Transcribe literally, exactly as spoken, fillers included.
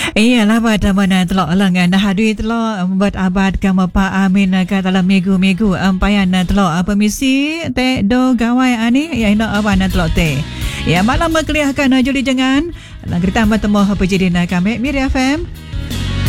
Iyalah pada mana telok lengan hadui telok buat abad kamu Pak Amin ka dalam minggu-minggu ampayan telok permisi te do gawai ani ya ino apa na telok te. Ya malam mekliahkan juli jangan. Lang kita bertemu apa jadi nak kami Miri F M